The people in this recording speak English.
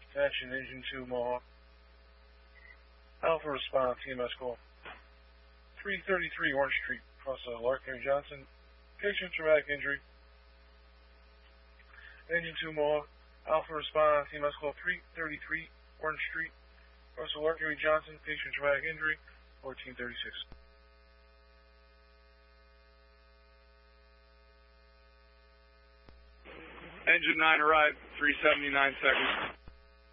Attention, Engine 2 Mohawk. Alpha response, EMS call. 333 Orange Street, cross Lark Henry Johnson. Patient traumatic injury. Engine 2 Mohawk. Alpha response, EMS call 333 Orange Street, cross Lark Henry Johnson. Patient traumatic injury, 1436. Engine 9 arrived, 379 seconds.